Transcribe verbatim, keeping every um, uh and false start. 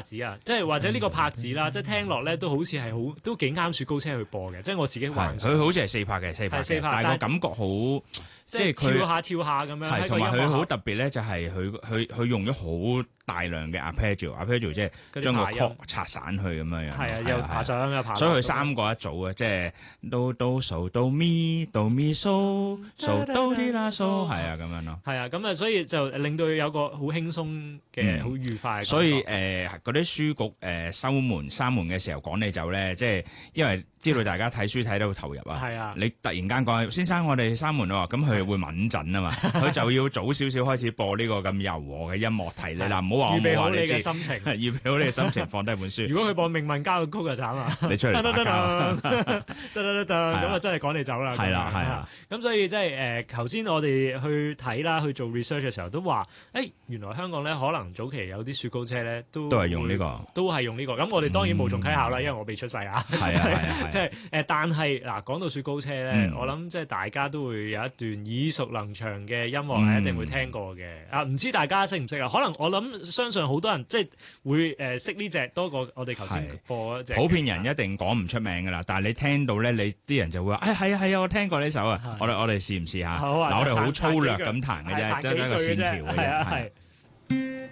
子啊，即係或者呢個拍子啦，即係聽落咧都好似係好都幾啱雪糕車去播嘅，即係我自己幻想。 佢好似係四拍嘅，四拍嘅，但係個感覺好。 即係跳下跳下咁樣， 係同埋佢好特別咧，就係佢佢佢用咗好大量嘅 arpeggio，arpeggio 即係將個曲拆散去咁樣樣。 係啊，又爬上又爬。 所以佢三個一組啊，即係do do so do mi do mi so so do di la so， 係啊咁樣咯。 係啊，咁啊，所以就令到佢有個好輕鬆嘅、好愉快嘅。 所以誒嗰啲書局誒收門閂門嘅時候趕你走咧，即係因為知道大家睇書睇到投入啊。 係啊， 你突然間講先生，我哋閂門咯，咁佢會敏陣啊嘛，佢就要早少少開始播呢個咁柔和嘅音樂提你啦，唔好話我冇話你知。 預備好你嘅心情， 預備好你嘅心情，放低本書。 如果佢播命運交響曲就慘啦， 你出嚟打交， 咁啊真係趕你走啦。 係啦係啦， 咁所以即係誒，頭先我哋去睇啦，去做 research 嘅時候都話，誒原來香港咧可能早期有啲雪糕車咧都都係用呢個， 都係用呢個。咁我哋當然無從稽考啦，因為我未出世啊。 係啊係啊， 即係誒，但係嗱講到雪糕車咧，我諗即係大家都會有一段耳熟能詳嘅音樂係一定會聽過嘅。啊，唔知大家識唔識啊？可能我諗相信好多人即係會誒識呢隻多過我哋頭先播嗰隻。 普遍人一定講唔出名㗎啦，但係你聽到咧，你啲人就會話：誒係啊係啊，我聽過呢首啊！我哋我哋試唔試下？嗱，我哋好粗略咁彈嘅啫，即係一個線條嘅啫。